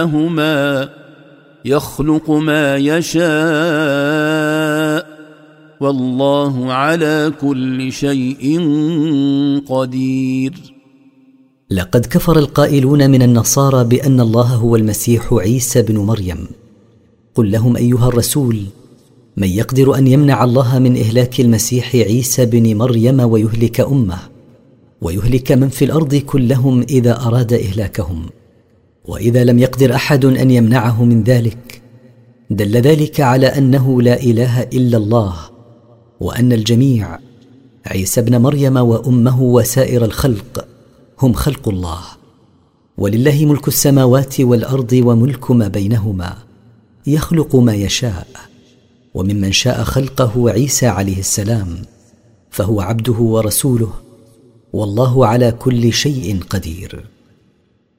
هما يخلق ما يشاء والله على كل شيء قدير. لقد كفر القائلون من النصارى بأن الله هو المسيح عيسى بن مريم. قل لهم أيها الرسول: من يقدر أن يمنع الله من إهلاك المسيح عيسى بن مريم ويهلك أمه ويهلك من في الأرض كلهم إذا أراد إهلاكهم؟ وإذا لم يقدر أحد أن يمنعه من ذلك، دل ذلك على أنه لا إله إلا الله، وأن الجميع، عيسى بن مريم وأمه وسائر الخلق، هم خلق الله، ولله ملك السماوات والأرض وملك ما بينهما، يخلق ما يشاء. وممن شاء خلقه عيسى عليه السلام، فهو عبده ورسوله، والله على كل شيء قدير.